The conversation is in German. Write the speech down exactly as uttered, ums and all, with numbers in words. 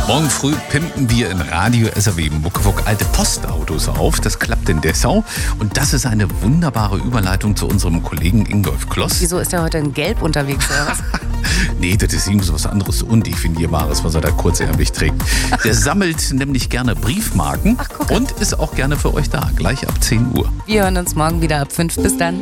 Morgen früh pimpen wir in Radio S R W Muckefuck alte Postautos auf. Das klappt in Dessau. Und das ist eine wunderbare Überleitung zu unserem Kollegen Ingolf Kloss. Wieso ist er heute in Gelb unterwegs, oder was? Nee, das ist irgendwas was anderes Undefinierbares, was er da kurzärmlich trägt. Der sammelt nämlich gerne Briefmarken. Ach, guck. Und ist auch gerne für euch da. Gleich ab zehn Uhr. Wir hören uns morgen wieder ab fünf. Bis dann.